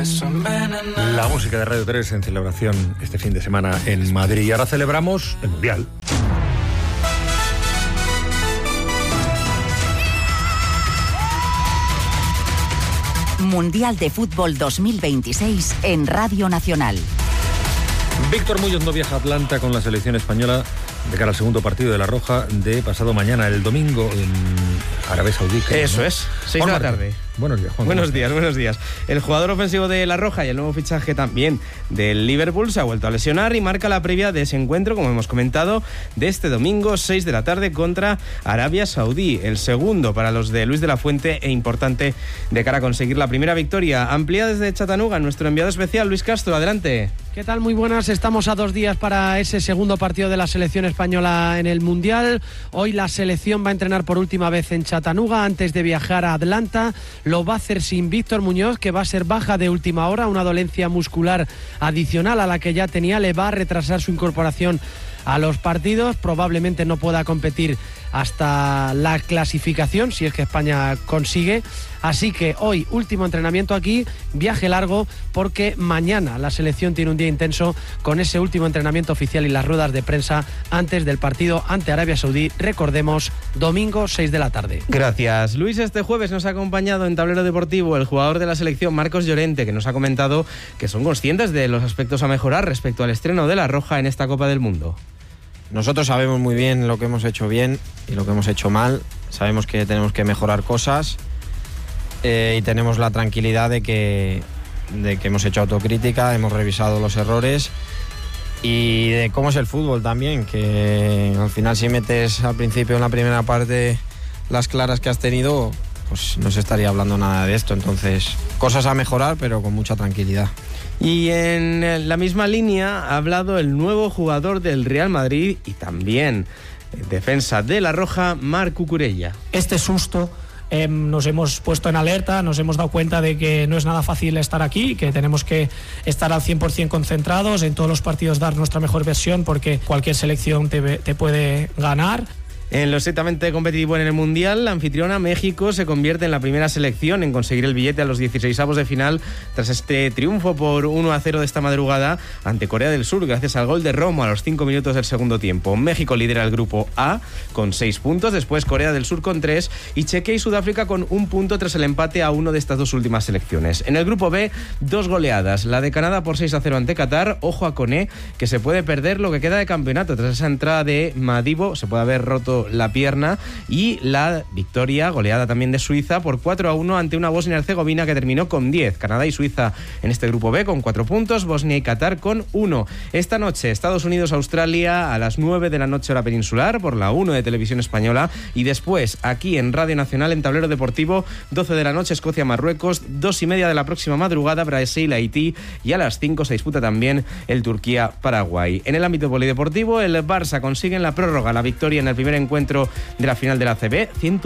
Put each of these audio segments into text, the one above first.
La música de Radio 3 en celebración este fin de semana en Madrid. Y ahora celebramos el Mundial. Mundial de Fútbol 2026 en Radio Nacional. Víctor Muñoz no viaja a Atlanta con la selección española de cara al segundo partido de La Roja de pasado mañana, el domingo, en Arabia Saudí. Eso es, 6 de la tarde. Buenos días, Juan. Buenos días. El jugador ofensivo de La Roja y el nuevo fichaje también del Liverpool se ha vuelto a lesionar y marca la previa de ese encuentro, como hemos comentado, de este domingo, 6 de la tarde, contra Arabia Saudí. El segundo para los de Luis de la Fuente e importante de cara a conseguir la primera victoria. Amplía desde Chattanooga nuestro enviado especial, Luis Castro. Adelante. ¿Qué tal? Muy buenas. Estamos a 2 días para ese segundo partido de la selección española en el Mundial. Hoy la selección va a entrenar por última vez en Chattanooga antes de viajar a Atlanta. Lo va a hacer sin Víctor Muñoz, que va a ser baja de última hora, una dolencia muscular adicional a la que ya tenía. Le va a retrasar su incorporación a los partidos. Probablemente no pueda competir hasta la clasificación, si es que España consigue. Así que hoy, último entrenamiento aquí, viaje largo, porque mañana la selección tiene un día intenso con ese último entrenamiento oficial y las ruedas de prensa antes del partido ante Arabia Saudí. Recordemos, domingo 6 de la tarde. Gracias, Luis. Este jueves nos ha acompañado en Tablero Deportivo el jugador de la selección, Marcos Llorente, que nos ha comentado que son conscientes de los aspectos a mejorar respecto al estreno de La Roja en esta Copa del Mundo. Nosotros sabemos muy bien lo que hemos hecho bien y lo que hemos hecho mal. Sabemos que tenemos que mejorar cosas y tenemos la tranquilidad de que hemos hecho autocrítica, hemos revisado los errores y de cómo es el fútbol también, que al final si metes al principio en la primera parte las claras que has tenido, pues no se estaría hablando nada de esto. Entonces, cosas a mejorar, pero con mucha tranquilidad. Y en la misma línea ha hablado el nuevo jugador del Real Madrid y también defensa de La Roja, Marc Cucurella. Este susto nos hemos puesto en alerta, nos hemos dado cuenta de que no es nada fácil estar aquí, que tenemos que estar al 100% concentrados, en todos los partidos dar nuestra mejor versión, porque cualquier selección te puede ganar. En lo estrictamente competitivo en el Mundial, la anfitriona México se convierte en la primera selección en conseguir el billete a los 16avos de final tras este triunfo por 1-0 de esta madrugada ante Corea del Sur, gracias al gol de Romo a los 5 minutos del segundo tiempo. México lidera el grupo A con 6 puntos, después Corea del Sur con 3 y Chequia y Sudáfrica con 1 punto tras el empate a 1 de estas dos últimas selecciones. En el grupo B, 2 goleadas, la de Canadá por 6-0 ante Qatar. Ojo a Koné, que se puede perder lo que queda de campeonato tras esa entrada de Madibo, se puede haber roto la pierna, y la victoria goleada también de Suiza por 4-1 ante una Bosnia y Herzegovina que terminó con 10. Canadá y Suiza en este grupo B con 4 puntos, Bosnia y Qatar con 1. Esta noche Estados Unidos-Australia a las 9 de la noche hora peninsular por la 1 de Televisión Española, y después aquí en Radio Nacional en Tablero Deportivo 12 de la noche Escocia-Marruecos, 2:30 de la próxima madrugada Brasil-Haití, y a las 5 se disputa también el Turquía-Paraguay. En el ámbito polideportivo, el Barça consigue en la prórroga la victoria en el primer encuentro de la final de la ACB,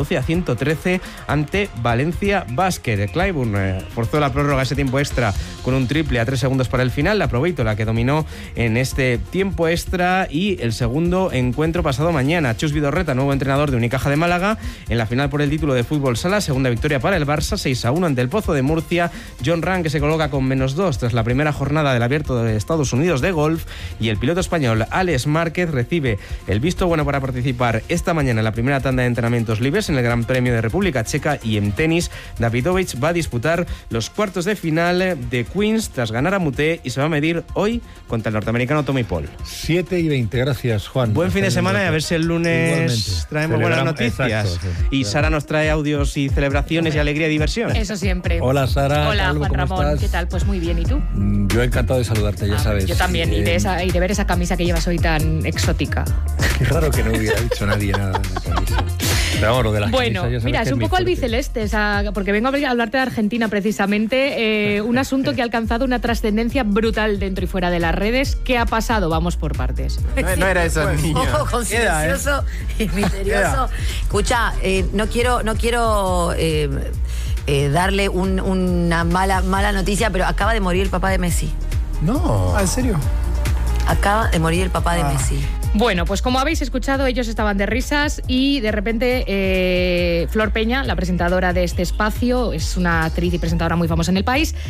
112-113 ante Valencia Basket. Clyburn forzó la prórroga ese tiempo extra con un triple a 3 segundos para el final. La Provítola que dominó en este tiempo extra, y el segundo encuentro pasado mañana. Chus Vidorreta, nuevo entrenador de Unicaja de Málaga, en la final por el título de fútbol sala, segunda victoria para el Barça, 6-1 ante el Pozo de Murcia. John Ram, que se coloca con -2 tras la primera jornada del Abierto de Estados Unidos de golf, y el piloto español Alex Márquez recibe el visto bueno para participar esta mañana en la primera tanda de entrenamientos libres en el Gran Premio de República Checa. Y en tenis, Davidovich va a disputar los cuartos de final de Queens tras ganar a Muté, y se va a medir hoy contra el norteamericano Tommy Paul. 7:20, gracias, Juan. Buen fin de semana, y a ver si el lunes igualmente traemos buenas noticias. Exacto, sí, y Sara nos trae audios y celebraciones y alegría y diversión. Eso siempre. Hola, Sara. Hola, Juan Ramón. ¿Estás? ¿Qué tal? Pues muy bien, ¿y tú? Yo encantado de saludarte, ya sabes. Yo también, y de ver esa camisa que llevas hoy tan exótica. Qué raro que no hubiera dicho nadie nada de la camisa. Pero vamos, de la bueno, camisa, mira, es un poco albiceleste, porque vengo a hablarte de Argentina precisamente, un asunto que ha alcanzado una trascendencia brutal dentro y fuera de las redes. ¿Qué ha pasado? Vamos por partes. No era esa niña. Un poco silencioso y misterioso. Escucha, no quiero darle una mala noticia, pero acaba de morir el papá de Messi. No. ¿En serio? Acaba de morir el papá de Messi. Bueno, pues como habéis escuchado, ellos estaban de risas y de repente Flor Peña, la presentadora de este espacio, es una actriz y presentadora muy famosa en el país,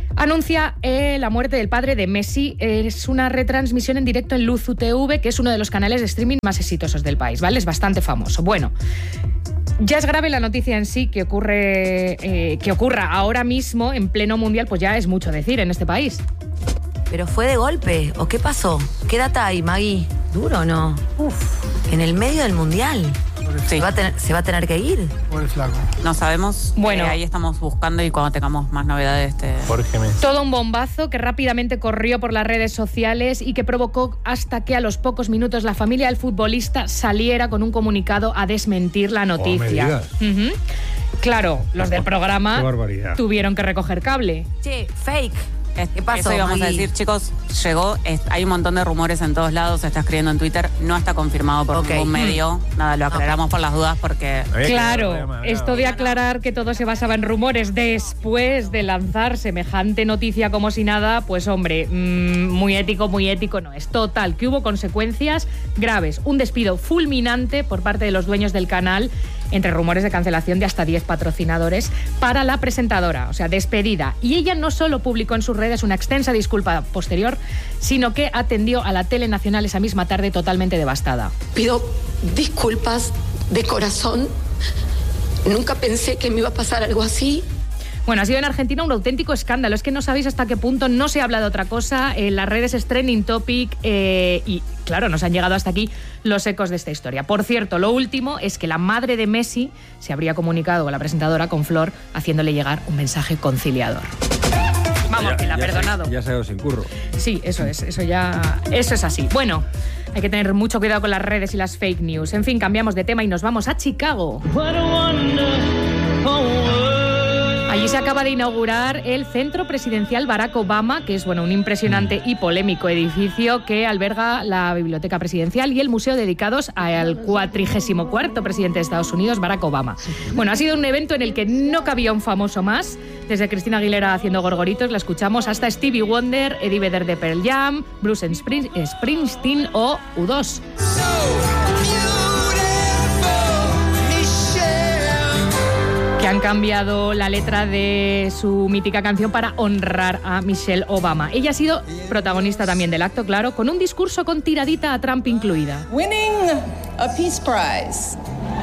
anuncia la muerte del padre de Messi. Es una retransmisión en directo en Luz UTV, que es uno de los canales de streaming más exitosos del país, ¿vale? Es bastante famoso. Bueno, ya es grave la noticia en sí que ocurra ahora mismo en pleno mundial, pues ya es mucho decir en este país. ¿Pero fue de golpe? ¿O qué pasó? ¿Qué data hay, Maggie? ¿Duro o no? En el medio del mundial. Sí. ¿Se va a tener que ir? Por el flaco. No sabemos. Bueno, ahí estamos buscando y cuando tengamos más novedades todo un bombazo que rápidamente corrió por las redes sociales y que provocó hasta que a los pocos minutos la familia del futbolista saliera con un comunicado a desmentir la noticia. Claro, los del programa tuvieron que recoger cable. Che, fake. ¿Qué pasó? Eso íbamos a decir, chicos, llegó, hay un montón de rumores en todos lados, se está escribiendo en Twitter, no está confirmado por ningún medio, nada, lo aclaramos por las dudas porque... Claro, esto de aclarar que todo se basaba en rumores después de lanzar semejante noticia como si nada, pues hombre, muy ético no es. Total, que hubo consecuencias graves, un despido fulminante por parte de los dueños del canal, entre rumores de cancelación de hasta 10 patrocinadores para la presentadora, o sea, despedida. Y ella no solo publicó en sus redes una extensa disculpa posterior, sino que atendió a la tele nacional esa misma tarde totalmente devastada. Pido disculpas de corazón. Nunca pensé que me iba a pasar algo así. Bueno, ha sido en Argentina un auténtico escándalo. Es que no sabéis hasta qué punto no se habla de otra cosa. En las redes es trending topic y, claro, nos han llegado hasta aquí los ecos de esta historia. Por cierto, lo último es que la madre de Messi se habría comunicado con la presentadora, con Flor, haciéndole llegar un mensaje conciliador. Vamos, que la ha perdonado. Ya se ha ido sin curro. Sí, eso es así. Bueno, hay que tener mucho cuidado con las redes y las fake news. En fin, cambiamos de tema y nos vamos a Chicago. Allí se acaba de inaugurar el Centro Presidencial Barack Obama, que es un impresionante y polémico edificio que alberga la Biblioteca Presidencial y el museo dedicados al 44º presidente de Estados Unidos, Barack Obama. Bueno, ha sido un evento en el que no cabía un famoso más. Desde Cristina Aguilera haciendo gorgoritos, la escuchamos, hasta Stevie Wonder, Eddie Vedder de Pearl Jam, Bruce Springsteen o U2. Que han cambiado la letra de su mítica canción para honrar a Michelle Obama. Ella ha sido protagonista también del acto, claro, con un discurso con tiradita a Trump incluida. Winning a Peace Prize.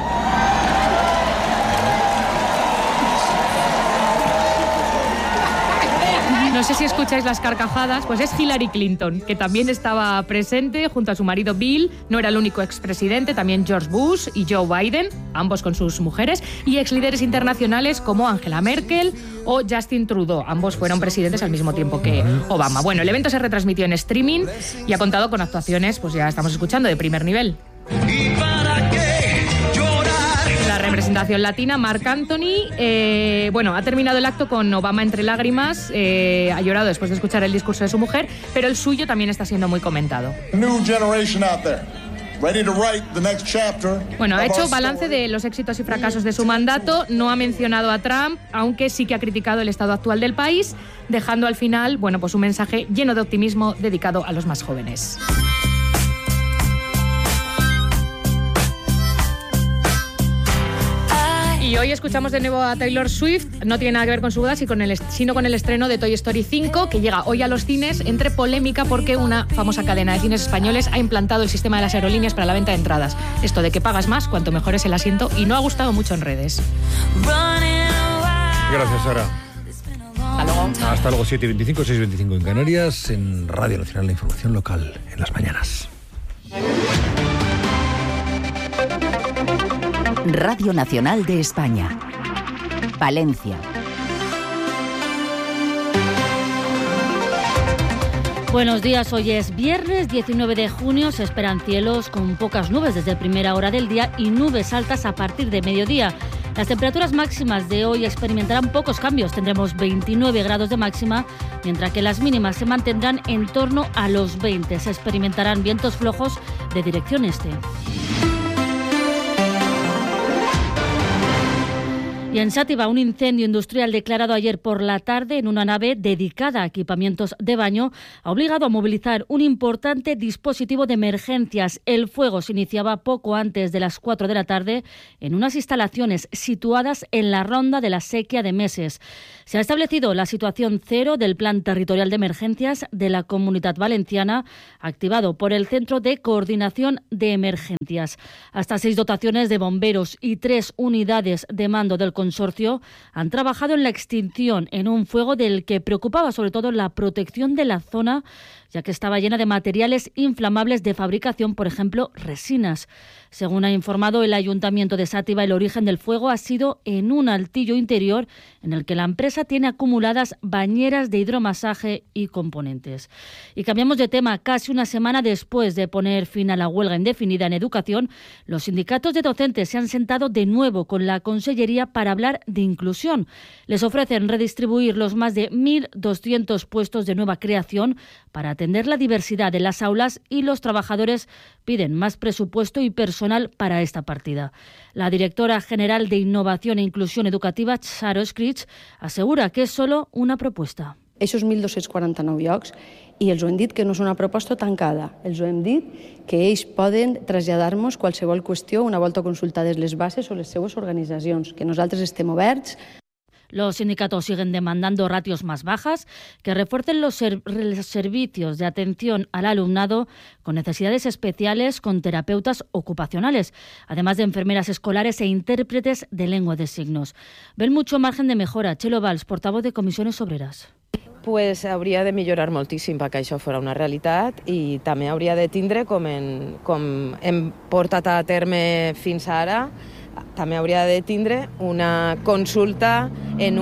No sé si escucháis las carcajadas, pues es Hillary Clinton, que también estaba presente junto a su marido Bill. No era el único expresidente, también George Bush y Joe Biden, ambos con sus mujeres, y exlíderes internacionales como Angela Merkel o Justin Trudeau. Ambos fueron presidentes al mismo tiempo que Obama. Bueno, el evento se retransmitió en streaming y ha contado con actuaciones, pues ya estamos escuchando, de primer nivel. La representación latina, Marc Anthony, ha terminado el acto con Obama entre lágrimas, ha llorado después de escuchar el discurso de su mujer, pero el suyo también está siendo muy comentado. Bueno, ha hecho balance de los éxitos y fracasos de su mandato, no ha mencionado a Trump, aunque sí que ha criticado el estado actual del país, dejando al final, pues un mensaje lleno de optimismo dedicado a los más jóvenes. Y hoy escuchamos de nuevo a Taylor Swift. No tiene nada que ver con su boda, sino con el estreno de Toy Story 5, que llega hoy a los cines, entre polémica porque una famosa cadena de cines españoles ha implantado el sistema de las aerolíneas para la venta de entradas. Esto de que pagas más cuanto mejor es el asiento, y no ha gustado mucho en redes. Gracias, Sara. Hasta luego. Hasta luego, 7:25, 6:25 en Canarias, en Radio Nacional, la información local en las mañanas. Radio Nacional de España. Valencia. Buenos días, hoy es viernes 19 de junio, se esperan cielos con pocas nubes desde primera hora del día y nubes altas a partir de mediodía. Las temperaturas máximas de hoy experimentarán pocos cambios, tendremos 29 grados de máxima, mientras que las mínimas se mantendrán en torno a los 20. Se experimentarán vientos flojos de dirección este. Y en Sátiva, un incendio industrial declarado ayer por la tarde en una nave dedicada a equipamientos de baño ha obligado a movilizar un importante dispositivo de emergencias. El fuego se iniciaba poco antes de las 4 de la tarde en unas instalaciones situadas en la Ronda de la Séquia de Meses. Se ha establecido la situación cero del Plan Territorial de Emergencias de la Comunitat Valenciana, activado por el Centro de Coordinación de Emergencias. Hasta 6 dotaciones de bomberos y 3 unidades de mando del consorcio han trabajado en la extinción en un fuego del que preocupaba sobre todo la protección de la zona, ya que estaba llena de materiales inflamables de fabricación, por ejemplo, resinas. Según ha informado el Ayuntamiento de Sátiva, el origen del fuego ha sido en un altillo interior en el que la empresa tiene acumuladas bañeras de hidromasaje y componentes. Y cambiamos de tema. Casi una semana después de poner fin a la huelga indefinida en educación, los sindicatos de docentes se han sentado de nuevo con la Consellería para hablar de inclusión. Les ofrecen redistribuir los más de 1.200 puestos de nueva creación para atender la diversidad de las aulas, y los trabajadores piden más presupuesto y personal para esta partida. La directora general de Innovación e Inclusión Educativa, Charo Escrits, asegura que es solo una propuesta. Esos 1.249 llocs, i els ho hem dit que no és una proposta tancada, els ho hem dit que ells poden traslladar-nos qualsevol qüestió una volta consultades les bases o les seues organitzacions, que nosaltres estem oberts. Los sindicatos siguen demandando ratios más bajas, que refuercen los servicios de atención al alumnado con necesidades especiales, con terapeutas ocupacionales, además de enfermeras escolares e intérpretes de lengua de signos. Ven mucho margen de mejora. Txelo Valls, portavoz de Comissiones Obreras. Pues hauria de millorar moltíssim perquè això fos una realitat, i també hauria de tindre, com hem portat a terme fins ara, també hauria de tindre una consulta en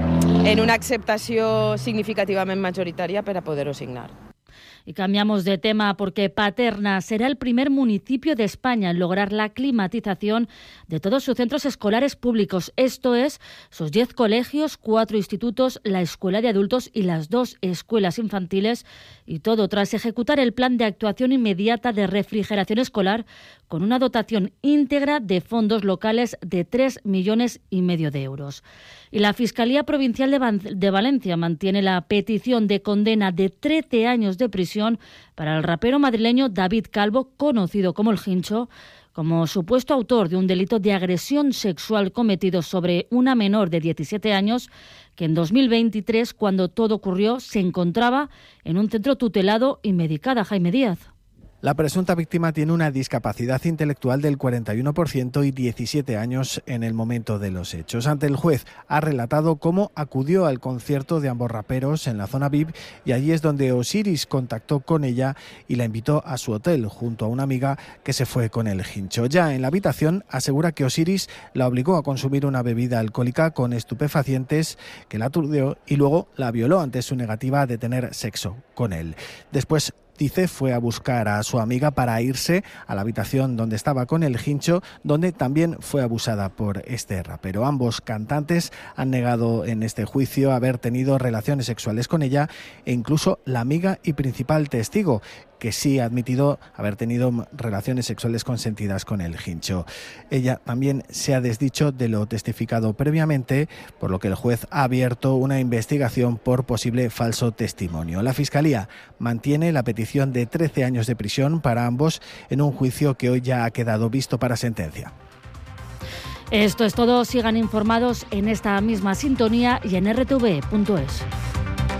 una acceptació significativament majoritària per a poder-ho signar. Y cambiamos de tema porque Paterna será el primer municipio de España en lograr la climatización de todos sus centros escolares públicos. Esto es, sus 10 colegios, 4 institutos, la escuela de adultos y las 2 escuelas infantiles. Y todo tras ejecutar el plan de actuación inmediata de refrigeración escolar con una dotación íntegra de fondos locales de 3,5 millones de euros. Y la Fiscalía Provincial de Valencia mantiene la petición de condena de 13 años de prisión para el rapero madrileño David Calvo, conocido como El Hincho, como supuesto autor de un delito de agresión sexual cometido sobre una menor de 17 años que en 2023, cuando todo ocurrió, se encontraba en un centro tutelado y medicada. Jaime Díaz. La presunta víctima tiene una discapacidad intelectual del 41% y 17 años en el momento de los hechos. Ante el juez ha relatado cómo acudió al concierto de ambos raperos en la zona VIP, y allí es donde Osiris contactó con ella y la invitó a su hotel junto a una amiga que se fue con El Hincho. Ya en la habitación asegura que Osiris la obligó a consumir una bebida alcohólica con estupefacientes, que la aturdió y luego la violó ante su negativa de tener sexo con él. Después, dice, fue a buscar a su amiga para irse a la habitación donde estaba con El Hincho, donde también fue abusada por este rapero. Ambos cantantes han negado en este juicio haber tenido relaciones sexuales con ella, e incluso la amiga y principal testigo, que sí ha admitido haber tenido relaciones sexuales consentidas con El Hincho. Ella también se ha desdicho de lo testificado previamente, por lo que el juez ha abierto una investigación por posible falso testimonio. La Fiscalía mantiene la petición de 13 años de prisión para ambos en un juicio que hoy ya ha quedado visto para sentencia. Esto es todo. Sigan informados en esta misma sintonía y en rtv.es.